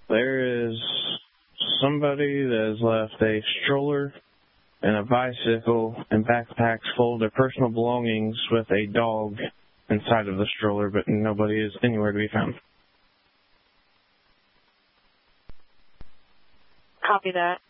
There is somebody that has left a stroller and a bicycle and backpacks full of their personal belongings with a dog inside of the stroller, but nobody is anywhere to be found. Copy that.